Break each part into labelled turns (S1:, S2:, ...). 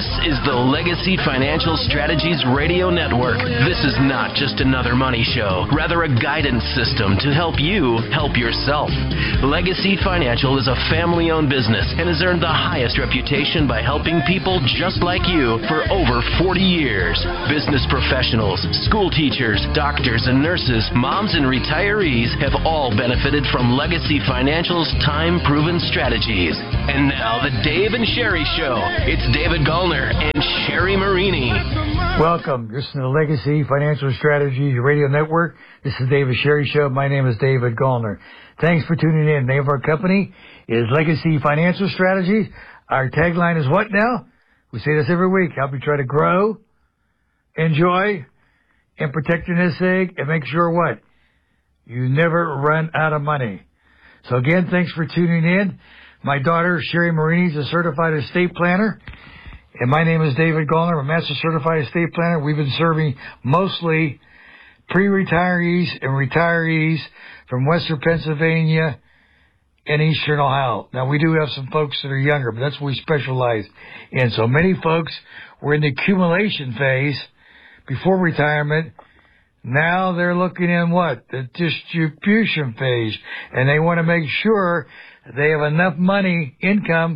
S1: This is the Legacy Financial Strategies Radio Network. This is not just another money show, rather a guidance system to help you help yourself. Legacy Financial is a family-owned business and has earned the highest reputation by helping people just like you for over 40 years. Business professionals, school teachers, doctors and nurses, moms and retirees have all benefited from Legacy Financial's time-proven strategies. And now the Dave and Sherry Show. It's David Gallner and Sherry Marini.
S2: Welcome. You're listening to Legacy Financial Strategies Radio Network. This is Dave and Sherry Show. My name is David Gallner. Thanks for tuning in. The name of our company is Legacy Financial Strategies. Our tagline is what now? We say this every week. Help you try to grow, enjoy, and protect your nest egg, and make sure what? You never run out of money. So again, thanks for tuning in. My daughter, Sherry Marini, is a certified estate planner. And my name is David Gallner. I'm a master certified estate planner. We've been serving mostly pre-retirees and retirees from Western Pennsylvania and Eastern Ohio. Now, we do have some folks that are younger, but that's what we specialize in. So many folks were in the accumulation phase before retirement. Now they're looking in what? The distribution phase. And they want to make sure they have enough money, income,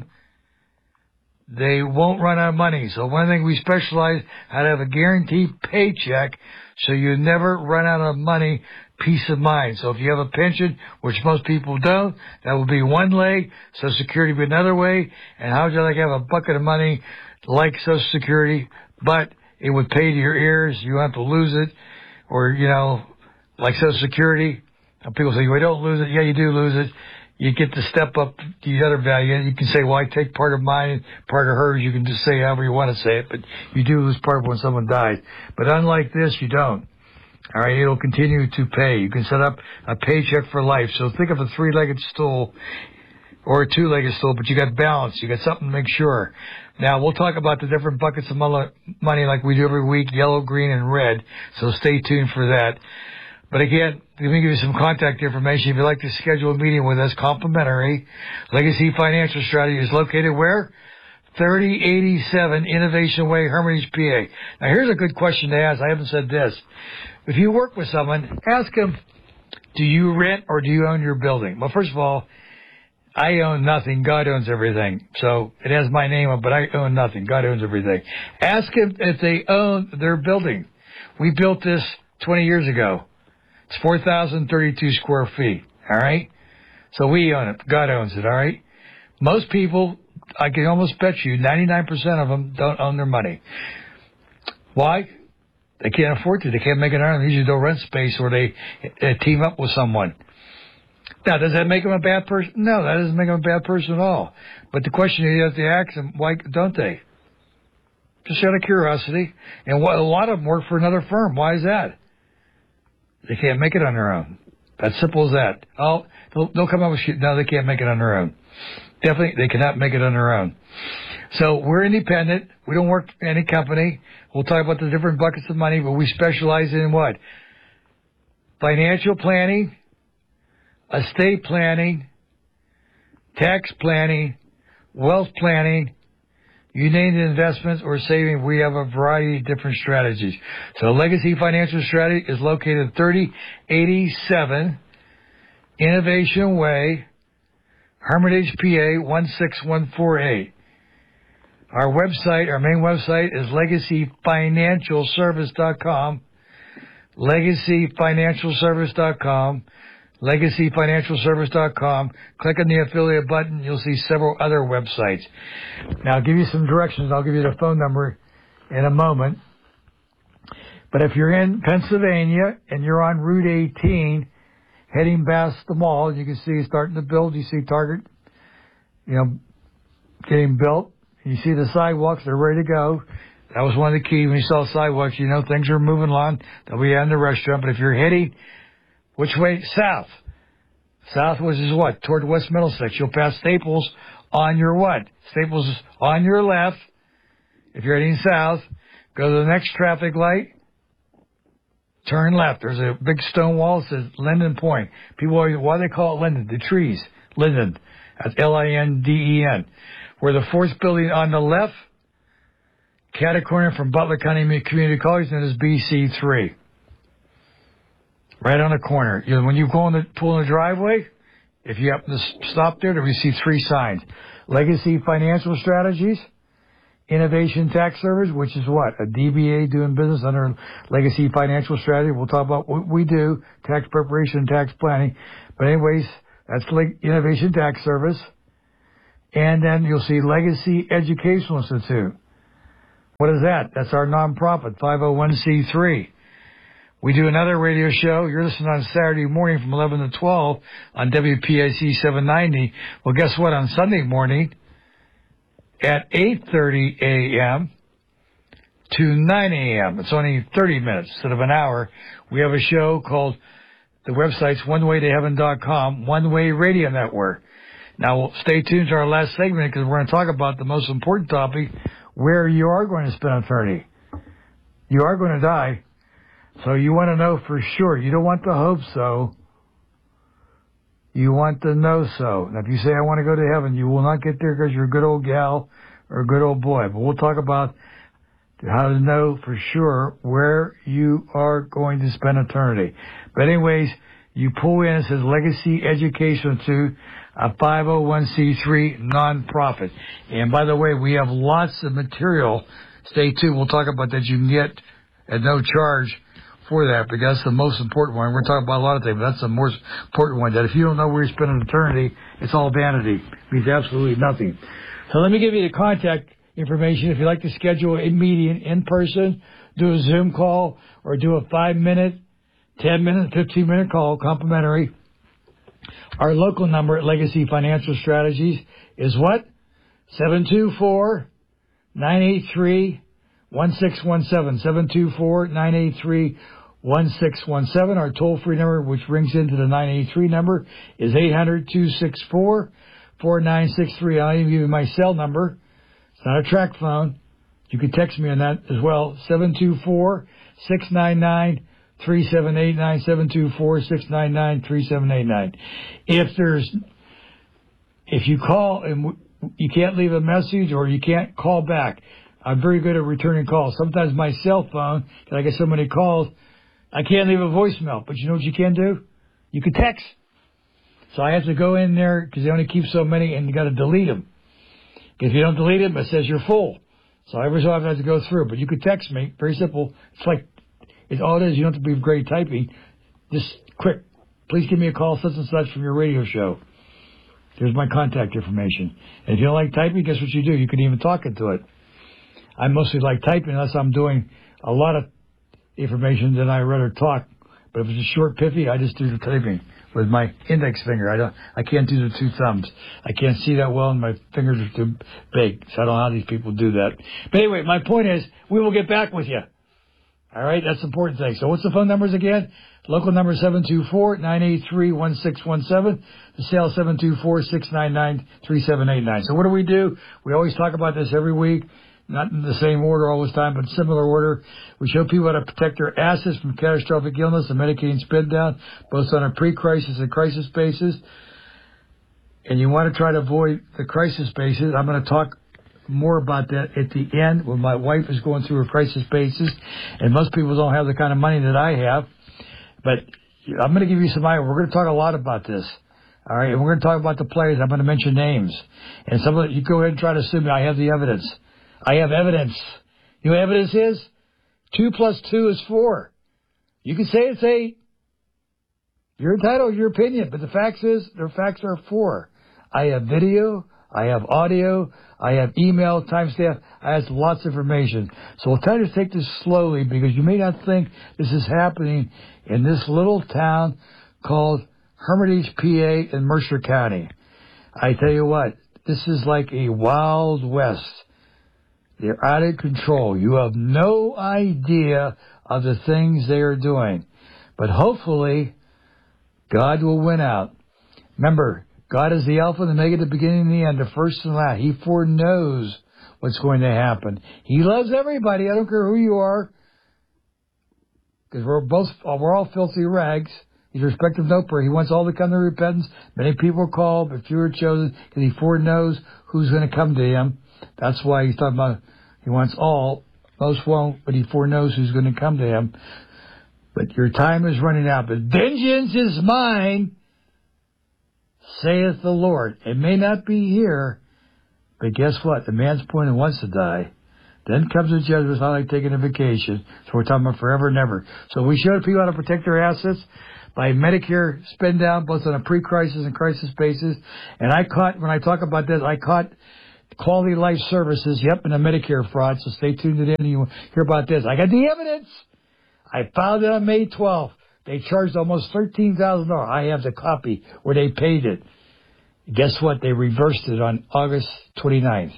S2: they won't run out of money. So one thing we specialize, how to have a guaranteed paycheck so you never run out of money, peace of mind. So if you have a pension, which most people don't, that will be one leg, Social Security will be another way. And how would you like to have a bucket of money like Social Security, but it would pay to your heirs, you don't have to lose it, or, you know, like Social Security. And people say, well, don't lose it. Yeah, you do lose it. You get to step up the other value. You can say, well, I take part of mine, part of hers. You can just say however you want to say it, but you do lose part when someone dies. But unlike this, you don't. All right, it'll continue to pay. You can set up a paycheck for life. So think of a three-legged stool or a two-legged stool, but you got balance. You got something to make sure. Now, we'll talk about the different buckets of money like we do every week, yellow, green, and red. So stay tuned for that. But again, let me give you some contact information. If you'd like to schedule a meeting with us, complimentary. Legacy Financial Strategy is located where? 3087 Innovation Way, Hermitage, PA. Now, here's a good question to ask. I haven't said this. If you work with someone, ask them, do you rent or do you own your building? Well, first of all, I own nothing. God owns everything. So it has my name on it, but I own nothing. God owns everything. Ask them if they own their building. We built this 20 years ago. It's 4,032 square feet, all right? So we own it. God owns it, all right? Most people, I can almost bet you, 99% of them don't own their money. Why? They can't afford to. They can't make it on. They usually don't rent space or they team up with someone. Now, does that make them a bad person? No, that doesn't make them a bad person at all. But the question is, you have to ask them, why don't they? Just out of curiosity. And a lot of them work for another firm. Why is that? They can't make it on their own. That's simple as that. Oh, they'll come up with shit. No, they can't make it on their own. Definitely, they cannot make it on their own. So we're independent. We don't work for any company. We'll talk about the different buckets of money, but we specialize in what? Financial planning, estate planning, tax planning, wealth planning. You name the investments or saving, we have a variety of different strategies. So Legacy Financial Strategy is located at 3087 Innovation Way, Hermitage, PA 16148. Our website, our main website is legacyfinancialservice.com, legacyfinancialservice.com, legacyfinancialservice.com. Click on the affiliate button. You'll see several other websites. Now, I'll give you some directions. I'll give you the phone number in a moment. But if you're in Pennsylvania and you're on Route 18, heading past the mall, you can see it's starting to build. You see Target, getting built. You see the sidewalks. They're ready to go. That was one of the keys. When you saw sidewalks, things are moving along. They'll be in the restaurant. But if you're heading which way? South. South, which is what? Toward West Middlesex. You'll pass Staples on your what? Staples is on your left. If you're heading south, go to the next traffic light. Turn left. There's a big stone wall that says Linden Point. People always, why do they call it Linden? The trees. Linden. That's Linden. We're the fourth building on the left. catty corner from Butler County Community College, known as BC3. Right on the corner. When you go pull in the driveway, if you happen to stop there, we see 3 signs. Legacy Financial Strategies, Innovation Tax Service, which is what? A DBA doing business under Legacy Financial Strategy. We'll talk about what we do, tax preparation and tax planning. But anyways, that's Innovation Tax Service. And then you'll see Legacy Educational Institute. What is that? That's our nonprofit, 501c3. We do another radio show. You're listening on Saturday morning from 11 to 12 on WPIC 790. Well, guess what? On Sunday morning at 8:30 a.m. to 9 a.m., it's only 30 minutes instead of an hour, we have a show called, the website's onewaytoheaven.com, One Way Radio Network. Now, stay tuned to our last segment because we're going to talk about the most important topic, where you are going to spend eternity. You are going to die. So you want to know for sure. You don't want to hope so. You want to know so. Now, if you say, I want to go to heaven, you will not get there because you're a good old gal or a good old boy. But we'll talk about how to know for sure where you are going to spend eternity. But anyways, you pull in, it says Legacy Education Institute, a 501c3 nonprofit. And by the way, we have lots of material. Stay tuned. We'll talk about that you can get at no charge for that, because that's the most important one. We're talking about a lot of things, but that's the most important one, that if you don't know where you're spending eternity, it's all vanity. It means absolutely nothing. So let me give you the contact information. If you'd like to schedule a meeting in person, do a Zoom call, or do a 5-minute, 10-minute, 15-minute call, complimentary. Our local number at Legacy Financial Strategies is what? 724-983-1617. 724-983-1617. Our toll-free number, which rings into the 983 number, is 800-264-4963. I'll even give you my cell number. It's not a track phone. You can text me on that as well. 724-699-3789. 724-699-3789. If you call and you can't leave a message or you can't call back, I'm very good at returning calls. Sometimes my cell phone, because I get so many calls, I can't leave a voicemail. But you know what you can do? You can text. So I have to go in there because they only keep so many, and you got to delete them. If you don't delete them, it says you're full. So every so often I have to go through. But you could text me. Very simple. It's like, all it is, you don't have to be great typing. Just quick. Please give me a call, such and such, from your radio show. There's my contact information. And if you don't like typing, guess what you do? You can even talk into it. I mostly like typing unless I'm doing a lot of information, then I rather talk. But if it's a short, pithy, I just do the typing with my index finger. I can't do the 2 thumbs. I can't see that well, and my fingers are too big. So I don't know how these people do that. But anyway, my point is, we will get back with you. All right, that's the important thing. So what's the phone numbers again? Local number 724-983-1617. The sale 724-699-3789. So what do? We always talk about this every week. Not in the same order all the time, but similar order. We show people how to protect their assets from catastrophic illness and Medicaid spend down, both on a pre-crisis and crisis basis. And you want to try to avoid the crisis basis. I'm going to talk more about that at the end when my wife is going through a crisis basis. And most people don't have the kind of money that I have. But I'm going to give you some idea. We're going to talk a lot about this. All right, and we're going to talk about the players. I'm going to mention names. And some of you go ahead and try to assume me. I have the evidence. I have evidence. You know what evidence is? 2 plus 2 is 4. You can say it's 8. You're entitled to your opinion, but the facts are 4. I have video, I have audio, I have email, timestamp, I have lots of information. So we'll try to take this slowly because you may not think this is happening in this little town called Hermitage, PA in Mercer County. I tell you what, this is like a Wild West. They're out of control. You have no idea of the things they are doing. But hopefully, God will win out. Remember, God is the Alpha and the Omega, the beginning and the end, the first and last. He foreknows what's going to happen. He loves everybody. I don't care who you are. Because we're all filthy rags. He's respective of no prayer. He wants all to come to repentance. Many people are called, but few are chosen, because he foreknows who's going to come to him. That's why he's talking about, He wants all. Most won't, but he foreknows who's going to come to him. But your time is running out. But vengeance is mine, saith the Lord. It may not be here, but guess what? The man's point and wants to die. Then comes the judgment. It's not like taking a vacation. So we're talking about forever and ever. So we showed people how to protect their assets by Medicare spend down, both on a pre-crisis and crisis basis. And when I talk about this, I caught Quality Life Services, in a Medicare fraud. So stay tuned in and you'll hear about this. I got the evidence. I filed it on May 12th. They charged almost $13,000. I have the copy where they paid it. Guess what? They reversed it on August 29th.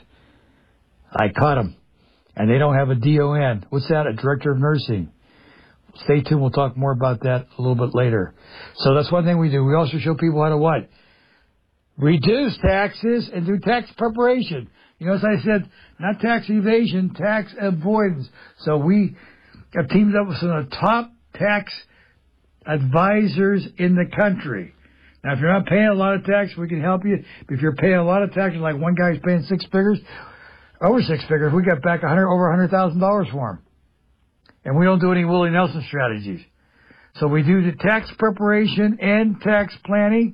S2: I caught them. And they don't have a DON. What's that? A Director of Nursing. Stay tuned. We'll talk more about that a little bit later. So that's one thing we do. We also show people how to what? Reduce taxes and do tax preparation. As I said, not tax evasion, tax avoidance. So we have teamed up with some of the top tax advisors in the country. Now, if you're not paying a lot of tax, we can help you. If you're paying a lot of taxes, like one guy's paying over six figures, we got back over $100,000 for him. And we don't do any Willie Nelson strategies. So we do the tax preparation and tax planning,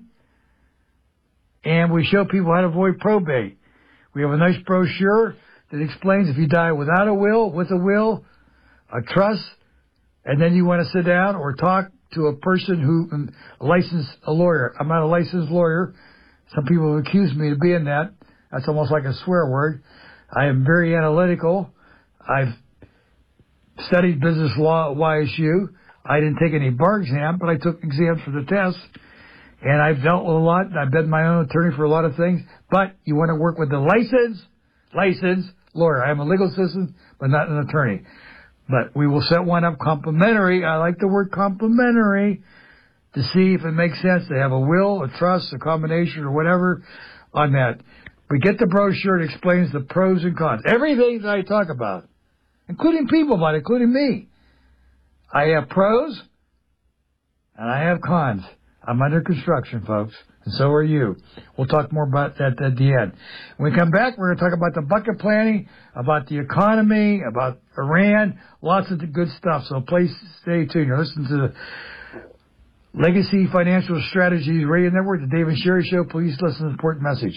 S2: and we show people how to avoid probate. We have a nice brochure that explains if you die without a will, with a will, a trust, and then you want to sit down or talk to a person a lawyer. I'm not a licensed lawyer. Some people have accused me of being that. That's almost like a swear word. I am very analytical. I've studied business law at YSU. I didn't take any bar exam, but I took exams for the test. And I've dealt with a lot. I've been my own attorney for a lot of things. But you want to work with the licensed lawyer. I am a legal assistant, but not an attorney. But we will set one up complimentary. I like the word complimentary to see if it makes sense to have a will, a trust, a combination, or whatever on that. We get the brochure. It explains the pros and cons. Everything that I talk about, including including me. I have pros and I have cons. I'm under construction, folks, and so are you. We'll talk more about that at the end. When we come back, we're going to talk about the bucket planning, about the economy, about Iran, lots of good stuff. So please stay tuned. You're listening to the Legacy Financial Strategies Radio Network, the Dave and Sherry Show. Please listen to the important message.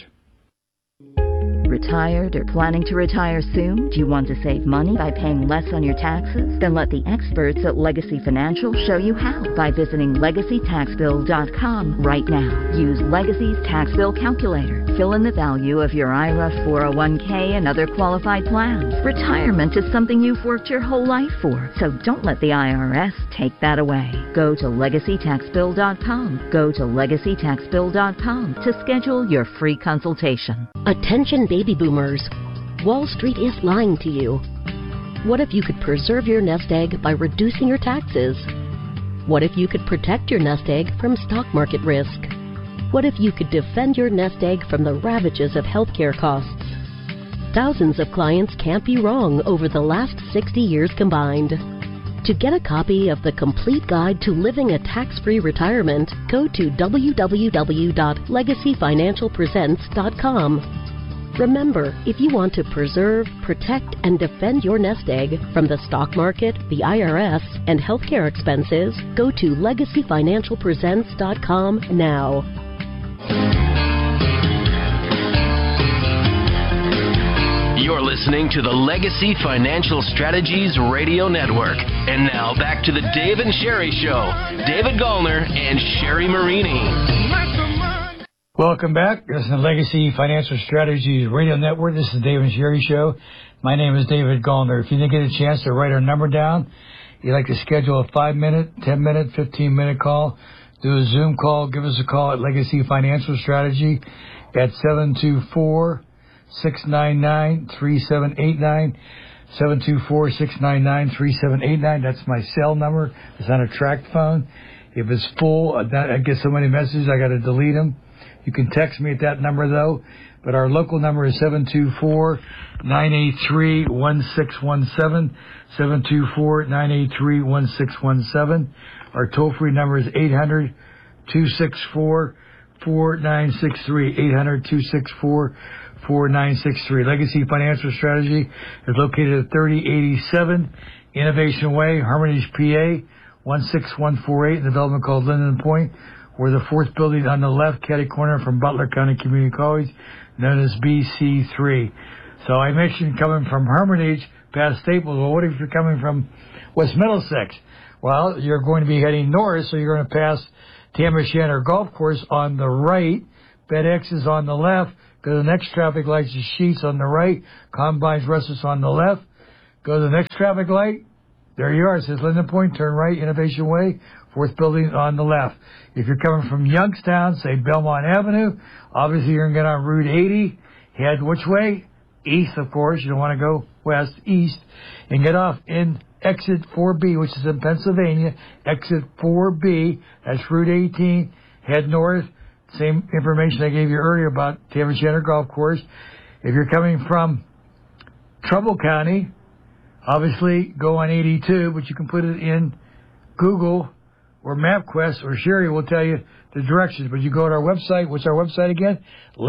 S3: Retired or planning to retire soon? Do you want to save money by paying less on your taxes? Then let the experts at Legacy Financial show you how by visiting LegacyTaxBill.com right now. Use Legacy's Tax Bill Calculator. Fill in the value of your IRA, 401k, and other qualified plans. Retirement is something you've worked your whole life for, so don't let the IRS take that away. Go to LegacyTaxBill.com. Go to LegacyTaxBill.com to schedule your free consultation.
S4: Attention baby boomers. Wall Street is lying to you. What if you could preserve your nest egg by reducing your taxes? What if you could protect your nest egg from stock market risk? What if you could defend your nest egg from the ravages of healthcare costs? Thousands of clients can't be wrong over the last 60 years combined. To get a copy of the complete guide to living a tax-free retirement, go to www.legacyfinancialpresents.com. Remember, if you want to preserve, protect, and defend your nest egg from the stock market, the IRS, and healthcare expenses, go to LegacyFinancialPresents.com now.
S1: You're listening to the Legacy Financial Strategies Radio Network. And now back to the Dave and Sherry Show. David Gallner and Sherry Marini.
S2: Welcome back. This is the Legacy Financial Strategies Radio Network. This is the Dave and Sherry Show. My name is David Gallner. If you didn't get a chance to write our number down, you'd like to schedule a 5-minute, 10-minute, 15-minute call, do a Zoom call, give us a call at Legacy Financial Strategy at 724-699-3789. 724-699-3789. That's my cell number. It's on a tracked phone. If it's full, I get so many messages, I got to delete them. You can text me at that number, though. But our local number is 724-983-1617. 724-983-1617. Our toll-free number is 800-264-4963. Legacy Financial Strategy is located at 3087 Innovation Way, Hermitage, PA, 16148, in the development called Linden Point. We're the fourth building on the left, catty corner from Butler County Community College, known as BC3. So I mentioned coming from Hermitage past Staples. Well, what if you're coming from West Middlesex? Well, you're going to be heading north, so you're going to pass Tam O'Shanter Golf Course on the right. FedEx is on the left. Go to the next traffic light, the Sheets on the right. Combines Russell's on the left. Go to the next traffic light. There you are. It says Linden Point, turn right, Innovation Way, fourth building on the left. If you're coming from Youngstown, say Belmont Avenue, obviously you're going to get on Route 80. Head which way? East, of course. You don't want to go west, east. And get off in exit 4B, which is in Pennsylvania. Exit 4B, that's Route 18. Head north. Same information I gave you earlier about Tam O'Shanter Golf Course. If you're coming from Trumbull County, obviously go on 82, but you can put it in Google or MapQuest, or Sherry will tell you the directions. But you go to our website. What's our website again?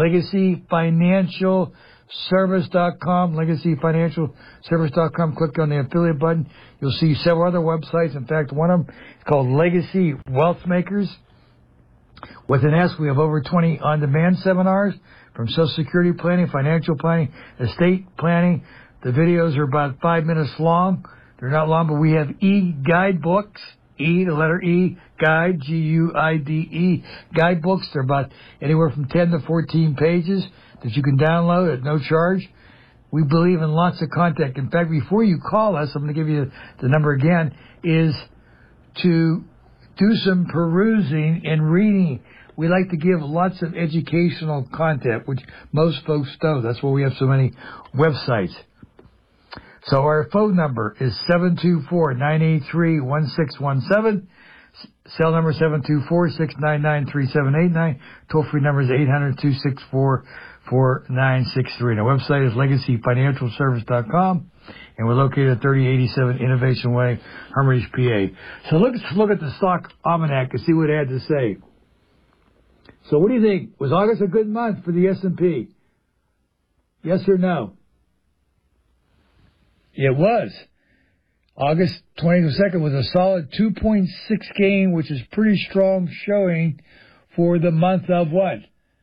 S2: LegacyFinancialService.com. LegacyFinancialService.com. Click on the affiliate button. You'll see several other websites. In fact, one of them is called Legacy Wealth Makers. With an S, we have over 20 on-demand seminars from Social Security planning, financial planning, estate planning. The videos are about 5 minutes long. They're not long, but we have e-guidebooks. E, the letter E, guide, G-U-I-D-E, guidebooks. They're about anywhere from 10 to 14 pages that you can download at no charge. We believe in lots of content. In fact, before you call us, I'm going to give you the number again, is to do some perusing and reading. We like to give lots of educational content, which most folks don't. That's why we have so many websites. So our phone number is 724-983-1617. Cell number 724-699-3789. Toll-free number is 800-264-4963. And our website is LegacyFinancialService.com. And we're located at 3087 Innovation Way, Hermitage, PA. So let's look at the Stock Almanac and see what it had to say. So what do you think? Was August a good month for the S&P? Yes or no? It was. August 22nd was a solid 2.6 gain, which is pretty strong showing for the month of what?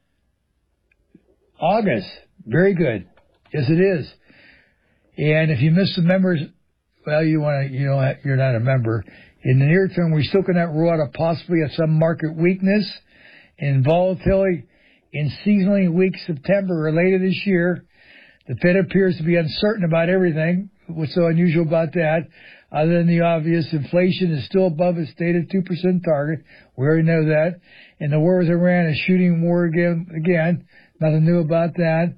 S2: August. Very good. Yes, it is. And if you miss the members, well, you're not a member. In the near term, we're still going to rule out a possibility of some market weakness and volatility in seasonally weak September or later this year. The Fed appears to be uncertain about everything. What's so unusual about that? Other than the obvious, inflation is still above its stated 2% target. We already know that. And the war with Iran is shooting war again. Nothing new about that.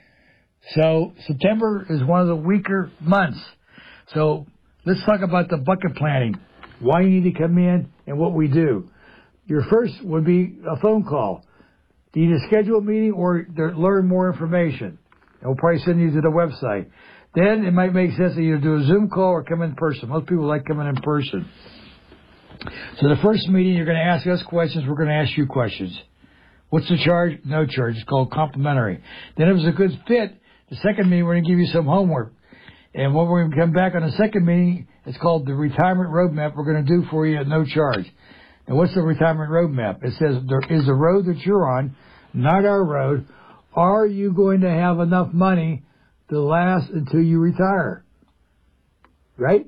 S2: So September is one of the weaker months. So let's talk about the bucket planning. Why you need to come in and what we do. Your first would be a phone call. Do you need to schedule a meeting or learn more information? And we'll probably send you to the website. Then it might make sense to either do a Zoom call or come in person. Most people like coming in person. So the first meeting, you're going to ask us questions. We're going to ask you questions. What's the charge? No charge. It's called complimentary. Then if it's a good fit, the second meeting, we're going to give you some homework. And when we come back on the second meeting, it's called the retirement roadmap we're going to do for you at no charge. Now, what's the retirement roadmap? It says there is a road that you're on, not our road. Are you going to have enough money to last until you retire? Right?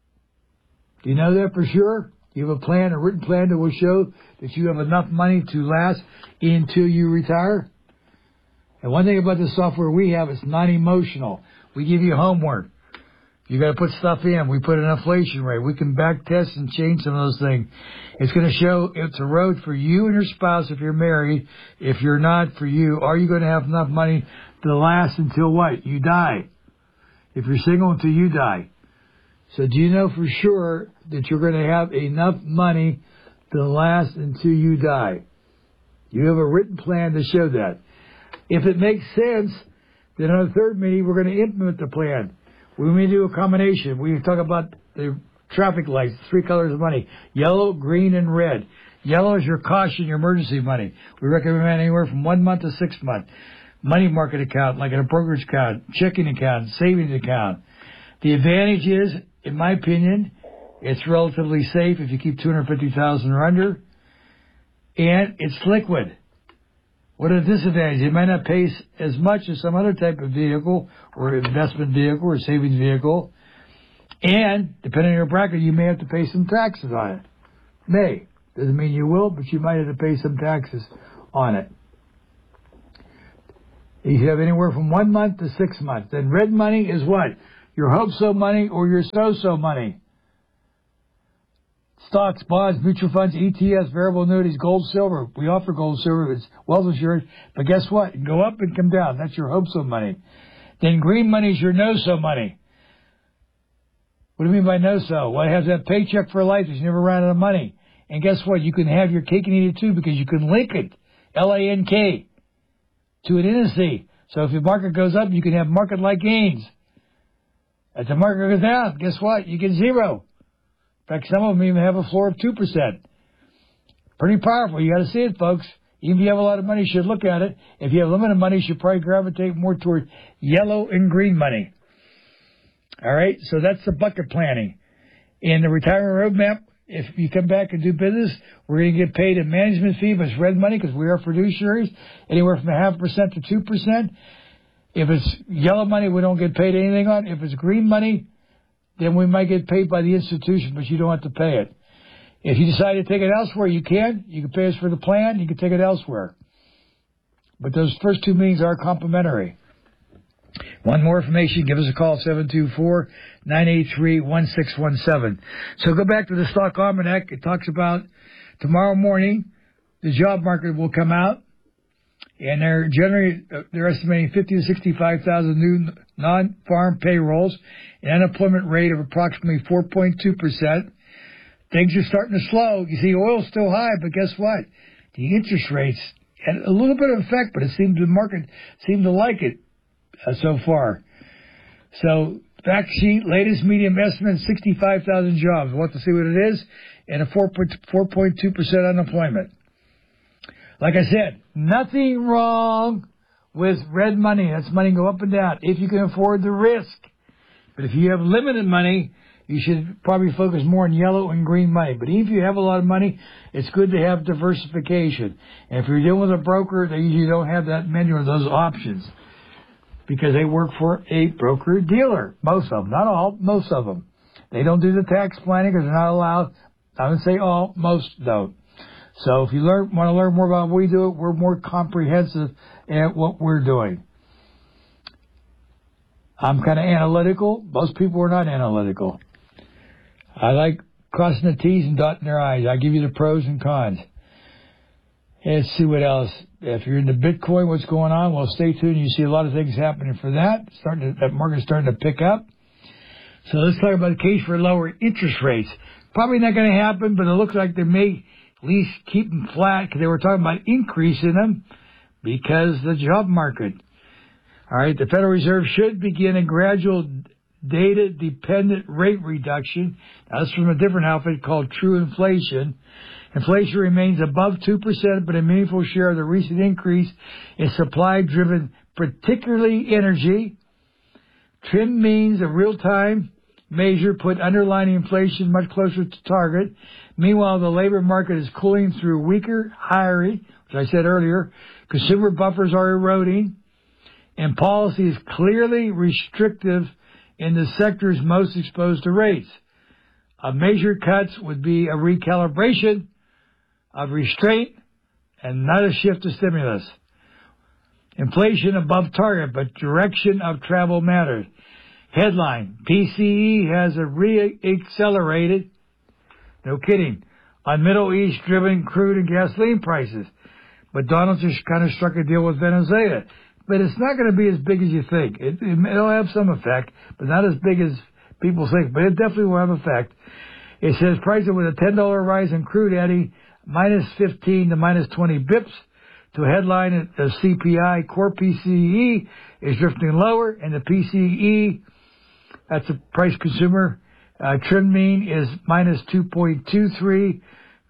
S2: Do you know that for sure? You have a plan, a written plan that will show that you have enough money to last until you retire? And one thing about the software we have, it's non-emotional. We give you homework. You got to put stuff in. We put an inflation rate. We can back test and change some of those things. It's going to show it's a road for you and your spouse if you're married. If you're not, for you, are you going to have enough money to last until what? You die. If you're single, until you die. So do you know for sure that you're going to have enough money to last until you die? You have a written plan to show that. If it makes sense, then on the third meeting, we're going to implement the plan. We may do a combination. We talk about the traffic lights, 3 colors of money, yellow, green, and red. Yellow is your caution, your emergency money. We recommend anywhere from 1 month to 6 months. money market account, like in a brokerage account, checking account, savings account. The advantage is, in my opinion, it's relatively safe if you keep $250,000 or under, and it's liquid. What are the disadvantages? It might not pay as much as some other type of vehicle or investment vehicle or savings vehicle, and depending on your bracket, you may have to pay some taxes on it. May. Doesn't mean you will, but you might have to pay some taxes on it. You should have anywhere from 1 month to 6 months. Then red money is what? Your hope-so money or your so-so money. Stocks, bonds, mutual funds, ETFs, variable annuities, gold, silver. We offer gold, silver. It's wealth insurance. But guess what? It can go up and come down. That's your hope-so money. Then green money is your no-so money. What do you mean by no-so? Well, it has that paycheck for life. You never run out of money. And guess what? You can have your cake and eat it too because you can link it, L-A-N-K, to an indice. So if the market goes up, you can have market-like gains. If the market goes down, guess what? You get zero. In fact, some of them even have a floor of 2%. Pretty powerful. You got to see it, folks. Even if you have a lot of money, you should look at it. If you have limited money, you should probably gravitate more toward yellow and green money. All right? So that's the bucket planning. In the retirement roadmap, if you come back and do business, we're going to get paid a management fee if it's red money because we are fiduciaries, anywhere from 0.5% to 2%. If it's yellow money, we don't get paid anything on. If it's green money, then we might get paid by the institution, but you don't have to pay it. If you decide to take it elsewhere, you can. You can pay us for the plan. You can take it elsewhere. But those first two meetings are complimentary. Want more information, give us a call, 724-983-1617. So go back to the Stock Almanac. It talks about tomorrow morning, the job market will come out, and they're estimating 50 to 65,000 new non-farm payrolls, an unemployment rate of approximately 4.2%. Things are starting to slow. You see, oil's still high, but guess what? The interest rates had a little bit of effect, but the market seemed to like it so far. So, fact sheet, latest medium estimate, 65,000 jobs. We'll have to see what it is, and a 4.2% unemployment. Like I said, nothing wrong with red money. That's money go up and down if you can afford the risk. But if you have limited money, you should probably focus more on yellow and green money. But even if you have a lot of money, it's good to have diversification. And if you're dealing with a broker, they usually don't have that many of those options because they work for a broker-dealer. Most of them. Not all, most of them. They don't do the tax planning because they're not allowed. I would say all, most don't. So if you want to learn more about what we do, we're more comprehensive at what we're doing. I'm kind of analytical. Most people are not analytical. I like crossing the T's and dotting their I's. I give you the pros and cons. Let's see what else. If you're into Bitcoin, what's going on? Well, stay tuned. You see a lot of things happening for that. That market's starting to pick up. So let's talk about the case for lower interest rates. Probably not going to happen, but it looks like they may at least keep them flat because they were talking about increasing them because the job market. All right, the Federal Reserve should begin a gradual data-dependent rate reduction. Now, that's from a different outfit called True Inflation. Inflation remains above 2%, but a meaningful share of the recent increase is supply-driven, particularly energy. TRIM means a real-time measure put underlying inflation much closer to target. Meanwhile, the labor market is cooling through weaker hiring, which I said earlier. Consumer buffers are eroding, and policy is clearly restrictive in the sectors most exposed to rates. Measured cuts would be a recalibration of restraint and not a shift to stimulus. Inflation above target, but direction of travel matters. Headline, PCE has re-accelerated, no kidding, on Middle East-driven crude and gasoline prices. But Donald just kind of struck a deal with Venezuela. But it's not going to be as big as you think. It'll have some effect, but not as big as people think. But it definitely will have effect. It says prices with a $10 rise in crude adding minus 15 to minus 20 bips to a headline. The CPI, core PCE, is drifting lower, and the PCE, that's the price consumer trim mean, is minus 2.23,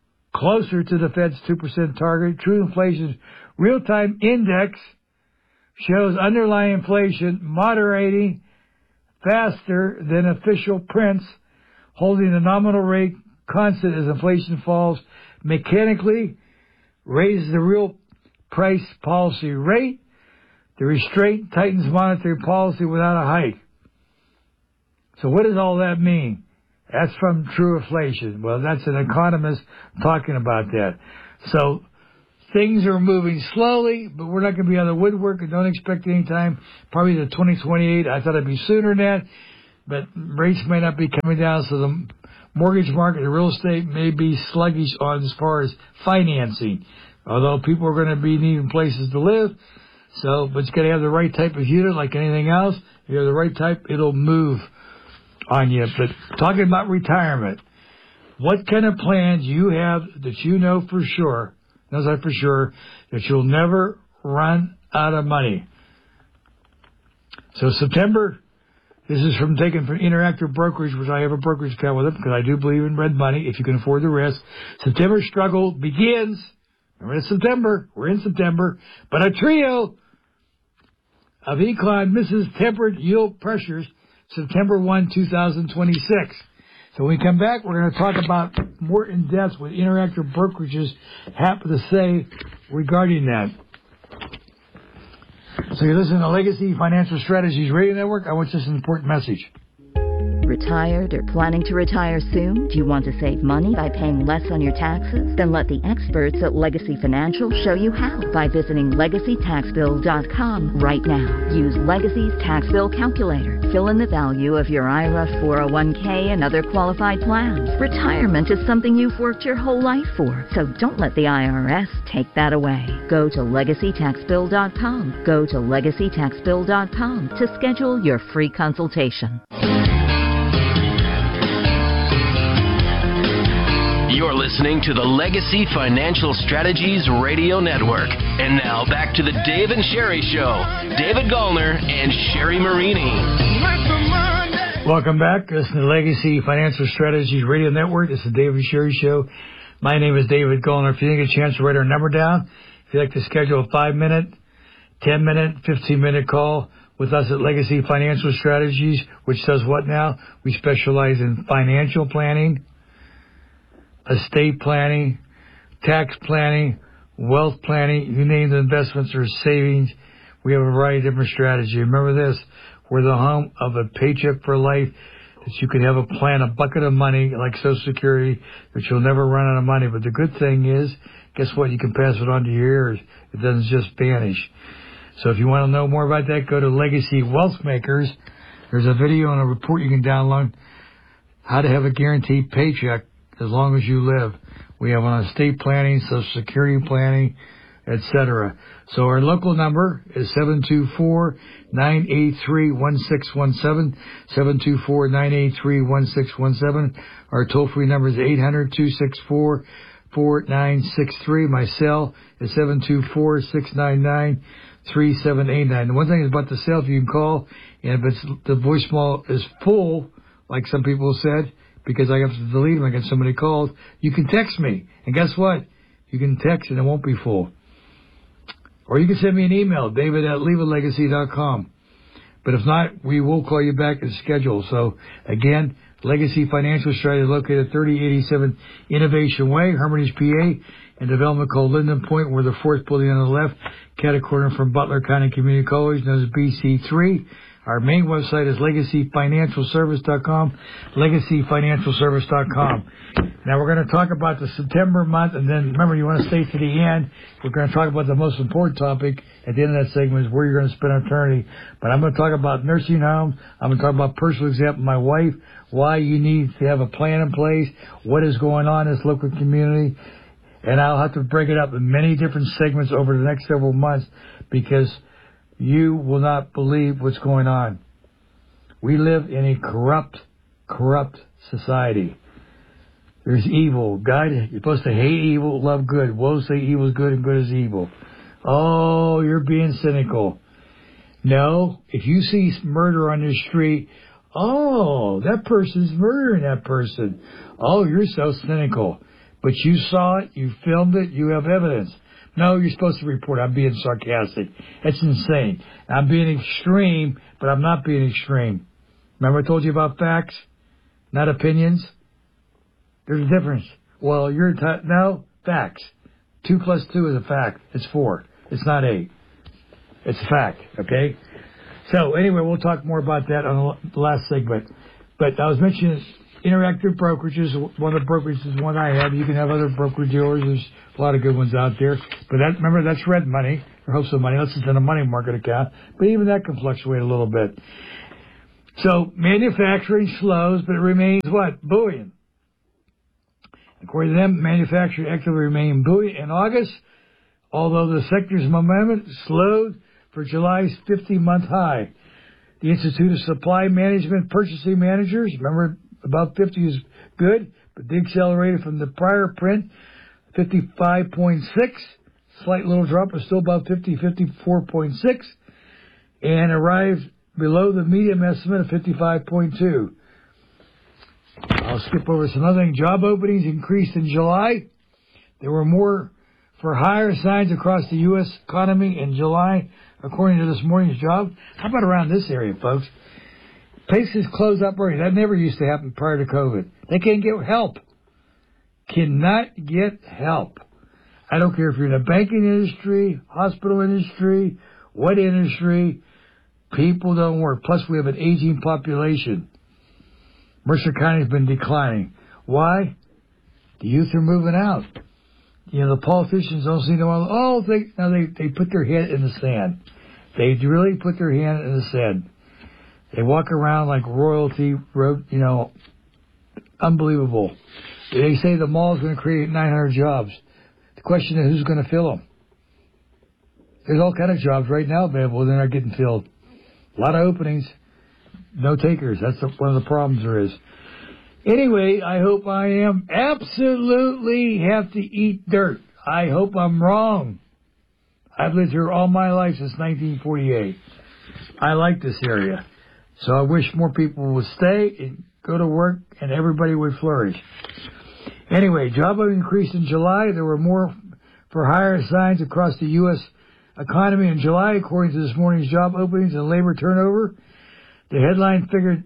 S2: closer to the Fed's 2% target. True inflation's real-time index shows underlying inflation moderating faster than official prints, holding the nominal rate constant as inflation falls, mechanically raises the real price policy rate. The restraint tightens monetary policy without a hike. So what does all that mean? That's from Trueflation. Well, that's an economist talking about that. So things are moving slowly, but we're not going to be on the woodwork, and don't expect any time, probably to 2028. I thought it'd be sooner than that, but rates may not be coming down, so the mortgage market and real estate may be sluggish on as far as financing, although people are going to be needing places to live. So, but it's got to have the right type of unit, like anything else. If you have the right type, it'll move on you. But talking about retirement, what kind of plans you have that you know for sure, that you'll never run out of money? So September, this is taken from Interactive Brokerage, which I have a brokerage account with it because I do believe in red money if you can afford the risk. September struggle begins. Remember, it's September. We're in September. But a trio of Econ misses tempered yield pressures September 1, 2026. So when we come back, we're going to talk about more in depth what Interactive Brokerages have to say regarding that. So you're listening to Legacy Financial Strategies Radio Network. I want this important message.
S3: Retired or planning to retire soon? Do you want to save money by paying less on your taxes? Then let the experts at Legacy Financial show you how by visiting LegacyTaxBill.com right now. Use Legacy's tax bill calculator. Fill in the value of your IRA, 401k, and other qualified plans. Retirement is something you've worked your whole life for, so don't let the IRS take that away. Go to LegacyTaxBill.com. Go to LegacyTaxBill.com to schedule your free consultation.
S1: You're listening to the Legacy Financial Strategies Radio Network. And now back to the Dave and Sherry Show. David Gallner and Sherry Marini.
S2: Welcome back. Listen to the Legacy Financial Strategies Radio Network. This is the Dave and Sherry Show. My name is David Gallner. If you didn't get a chance to write our number down, if you'd like to schedule a 5-minute, 10-minute, 15-minute call with us at Legacy Financial Strategies, which does what now? We specialize in financial planning, estate planning, tax planning, wealth planning, you name the investments or savings. We have a variety of different strategies. Remember this, we're the home of a paycheck for life, that you can have a plan, a bucket of money like Social Security, that you'll never run out of money. But the good thing is, guess what? You can pass it on to your heirs. It doesn't just vanish. So if you want to know more about that, go to Legacy Wealth Makers. There's a video and a report you can download, how to have a guaranteed paycheck as long as you live. We have on estate planning, Social Security planning, etc. So our local number is 724-983-1617, 724-983-1617. Our toll-free number is 800-264-4963. My cell is 724-699-3789. The one thing is about the cell, if you can call, and if the voicemail is full, like some people said, because I have to delete them, I get so many calls, you can text me. And guess what? You can text and it won't be full. Or you can send me an email, david@leavelegacy.com. But if not, we will call you back and schedule. So, again, Legacy Financial Strategy located at 3087 Innovation Way, Hermitage, PA, and development called Linden Point. We're the fourth building on the left, catty corner from Butler County Community College, known as BC3. Our main website is LegacyFinancialService.com, LegacyFinancialService.com. Now we're going to talk about the September month, and then remember, you want to stay to the end. We're going to talk about the most important topic at the end of that segment is where you're going to spend eternity. But I'm going to talk about nursing homes. I'm going to talk about personal example, my wife, why you need to have a plan in place, what is going on in this local community. And I'll have to break it up in many different segments over the next several months because you will not believe what's going on. We live in a corrupt society. There's evil. God, you're supposed to hate evil, love good. Woe say evil is good and good is evil. Oh, you're being cynical. No, if you see murder on the street, oh, that person's murdering that person. Oh, you're so cynical. But you saw it, you filmed it, you have evidence. No, you're supposed to report. I'm being sarcastic. That's insane. I'm being extreme, but I'm not being extreme. Remember I told you about facts, not opinions? There's a difference. Well, no, facts. 2 plus 2 is a fact. It's 4. It's not 8. It's a fact, okay? So, anyway, we'll talk more about that on the last segment. But I was mentioning Interactive Brokerages. One of the brokerages is one I have. You can have other broker dealers. There's a lot of good ones out there. But remember, that's red money, or hopes of money. Unless it's in a money market account. But even that can fluctuate a little bit. So, manufacturing slows, but it remains what? Buoyant. According to them, manufacturing activity remained buoyant in August, although the sector's momentum slowed for July's 50-month high. The Institute of Supply Management Purchasing Managers, remember about 50 is good, but they accelerated from the prior print, 55.6, slight little drop, but still about 50, 54.6, and arrived below the medium estimate of 55.2. I'll skip over some other things. Job openings increased in July. There were more for higher signs across the U.S. economy in July, according to this morning's job. How about around this area, folks? Places close up early. That never used to happen prior to COVID. They can't get help. Cannot get help. I don't care if you're in the banking industry, hospital industry, what industry. People don't work. Plus, we have an aging population. Mercer County has been declining. Why? The youth are moving out. You know, the politicians don't seem to want to, they put their head in the sand. They really put their hand in the sand. They walk around like royalty, unbelievable. They say the mall is going to create 900 jobs. The question is, who's going to fill them? There's all kind of jobs right now available. They're not getting filled. A lot of openings. No takers. That's one of the problems there is. Anyway, I hope I am absolutely have to eat dirt. I hope I'm wrong. I've lived here all my life since 1948. I like this area. So I wish more people would stay and go to work and everybody would flourish. Anyway, job increase in July. There were more for higher signs across the U.S. economy in July, according to this morning's job openings and labor turnover. The headline figured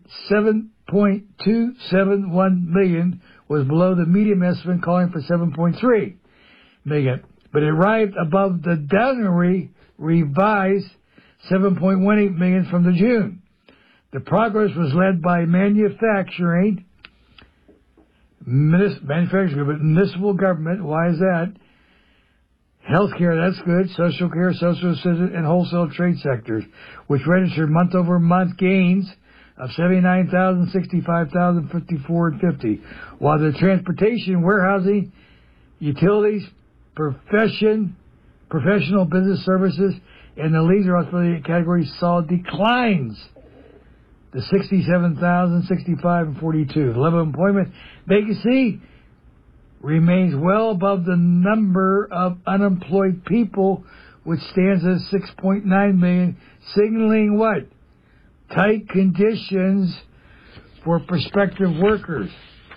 S2: 7.271 million was below the medium estimate, calling for 7.3 million. But it arrived above the downward revised 7.18 million from the June. The progress was led by manufacturing, but municipal government. Why is that? Healthcare, that's good. Social care, social assistance, and wholesale trade sectors, which registered month-over-month gains of 79,000, 65,000, 54, and 50. While the transportation, warehousing, utilities, professional business services, and the leisure affiliated categories saw declines. The 67,000, 65, and 42. The level of employment vacancy remains well above the number of unemployed people, which stands at 6.9 million, signaling what? Tight conditions for prospective workers.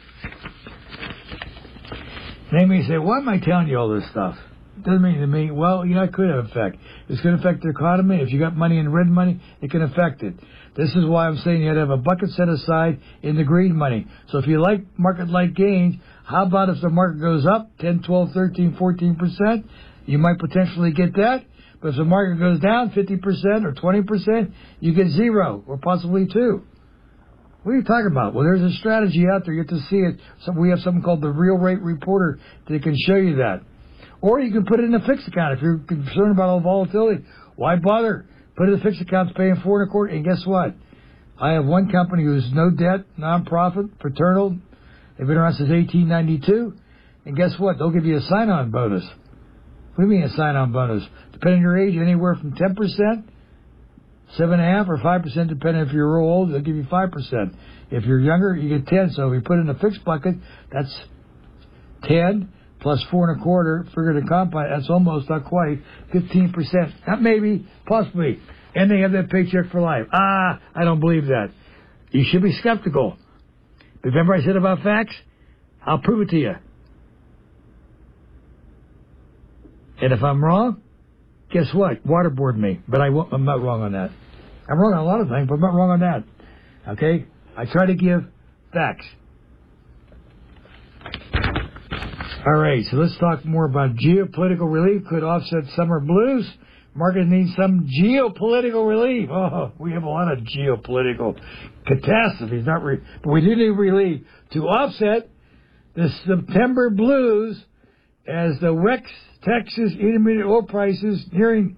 S2: They may say, why am I telling you all this stuff? It doesn't mean to me, well, it could have effect. It's going to affect the economy. If you got money in red money, it can affect it. This is why I'm saying you had to have a bucket set aside in the green money. So if you like market-like gains, how about if the market goes up 10, 12, 13, 14%? You might potentially get that. But if the market goes down 50% or 20%, you get 0 or possibly 2. What are you talking about? Well, there's a strategy out there. You have to see it. So we have something called the Real Rate Reporter that can show you that. Or you can put it in a fixed account. If you're concerned about all volatility, why bother? Put it in a fixed account, paying 4.25%. And guess what? I have one company who's no debt, nonprofit, fraternal. They've been around since 1892. And guess what? They'll give you a sign-on bonus. What do you mean a sign-on bonus? Depending on your age, anywhere from 10%, 7.5%, or 5%, depending if you're real old, they'll give you 5%. If you're younger, you get 10. So if you put in a fixed bucket, that's 10 plus 4.25, figure the compound, that's almost, not quite, 15%. Not maybe, possibly. And they have that paycheck for life. I don't believe that. You should be skeptical. Remember I said about facts? I'll prove it to you. And if I'm wrong, guess what? Waterboard me. But I'm not wrong on that. I'm wrong on a lot of things, but I'm not wrong on that. Okay? I try to give facts. All right, so let's talk more about geopolitical relief could offset summer blues. Market needs some geopolitical relief. Oh, we have a lot of geopolitical catastrophes, but we do need relief to offset the September blues as the West Texas intermediate oil prices nearing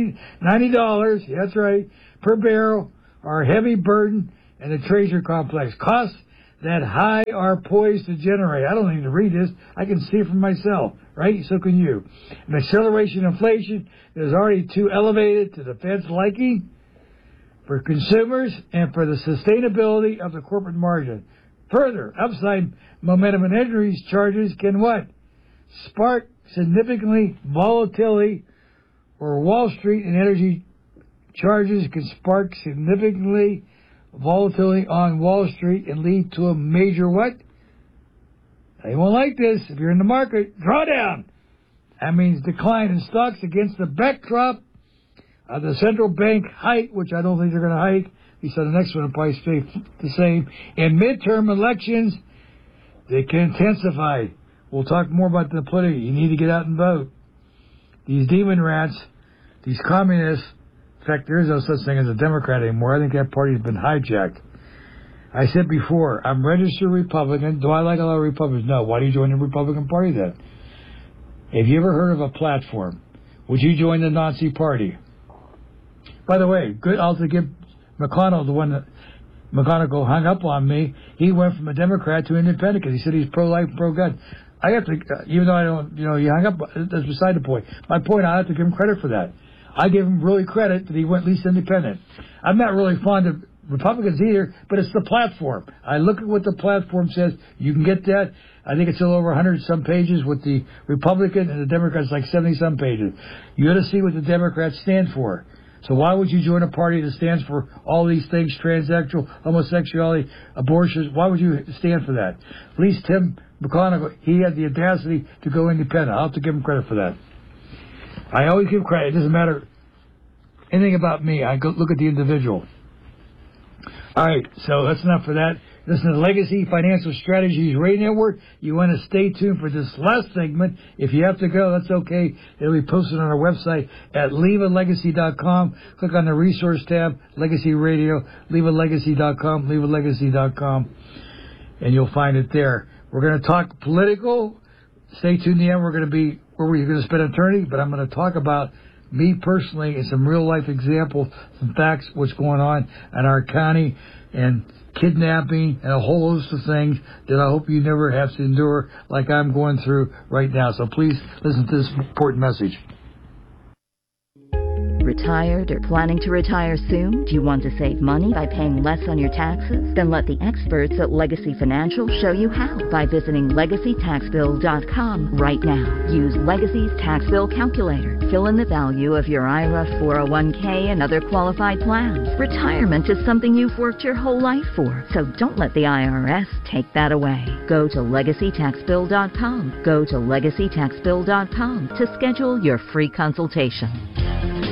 S2: $90, that's right, per barrel are a heavy burden, and the Treasury complex. Costs that high are poised to generate. I don't need to read this. I can see it for myself, right? So can you. An acceleration of inflation is already too elevated to the Fed's liking for consumers and for the sustainability of the corporate margin. Further, upside momentum in energy charges can what? Spark significantly volatility, or Wall Street and energy charges can spark significantly volatility on Wall Street and lead to a major what? They won't like this. If you're in the market, drawdown. That means decline in stocks against the backdrop of the central bank hike, which I don't think they're going to hike. He said the next one will probably stay the same. In midterm elections, they can intensify. We'll talk more about the political. You need to get out and vote. These demon rats, these communists. In fact, there is no such thing as a Democrat anymore. I think that party's been hijacked. I said before, I'm registered Republican. Do I like a lot of Republicans? No. Why do you join the Republican Party then? Have you ever heard of a platform? Would you join the Nazi Party? By the way, good. I'll give McConnell, the one that McConnell hung up on me. He went from a Democrat to independent because he said he's pro-life, pro-gun. I have to, even though I don't, he hung up. That's beside the point. My point, I have to give him credit for that. I give him really credit that he went at least independent. I'm not really fond of Republicans either, but it's the platform. I look at what the platform says. You can get that. I think it's a little over 100-some pages with the Republican, and the Democrats like 70-some pages. You got to see what the Democrats stand for. So why would you join a party that stands for all these things, transsexual, homosexuality, abortions? Why would you stand for that? At least Tim McConnell, he had the audacity to go independent. I'll have to give him credit for that. I always give credit. It doesn't matter anything about me. I go look at the individual. All right, so that's enough for that. Listen to Legacy Financial Strategies Radio Network. You want to stay tuned for this last segment. If you have to go, that's okay. It'll be posted on our website at LevaLegacy.com. Click on the Resource tab, Legacy Radio, LevaLegacy.com, LevaLegacy.com, and you'll find it there. We're going to talk political. Stay tuned to the end. We're going to be where we're going to spend eternity, but I'm going to talk about me personally and some real-life examples, some facts, what's going on in our county, and kidnapping, and a whole host of things that I hope you never have to endure like I'm going through right now. So please listen to this important message.
S3: Retired or planning to retire soon? Do you want to save money by paying less on your taxes? Then let the experts at Legacy Financial show you how by visiting LegacyTaxBill.com right now. Use Legacy's tax bill calculator. Fill in the value of your IRA, 401k, and other qualified plans. Retirement is something you've worked your whole life for, so don't let the IRS take that away. Go to LegacyTaxBill.com. Go to LegacyTaxBill.com to schedule your free consultation.